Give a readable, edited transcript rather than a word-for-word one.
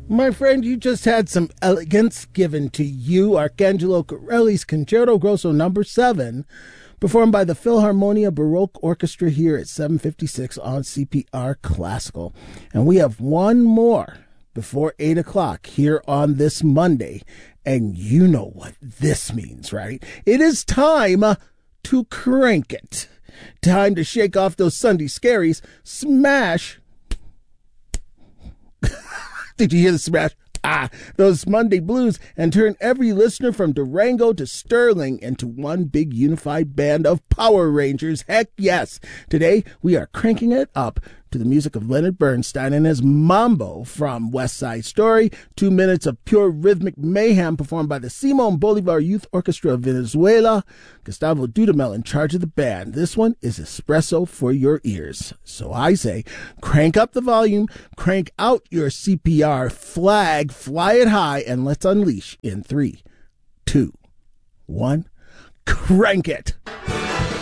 My friend, you just had some elegance given to you. Arcangelo Corelli's Concerto Grosso Number 7, performed by the Philharmonia Baroque Orchestra here at 7:56 on CPR Classical. And we have one more before 8 o'clock here on this Monday. And you know what this means, right? It is time to crank it. Time to shake off those Sunday scaries, smash. Did you hear the smash? Those Monday blues, and turn every listener from Durango to Sterling into one big unified band of Power Rangers. Heck yes. Today, we are cranking it up to the music of Leonard Bernstein and his Mambo from West Side Story. 2 minutes of pure rhythmic mayhem performed by the Simon Bolivar Youth Orchestra of Venezuela. Gustavo Dudamel in charge of the band. This one is espresso for your ears. So I say, crank up the volume, crank out your CPR flag, fly it high, and let's unleash in 3, 2, 1. Crank it!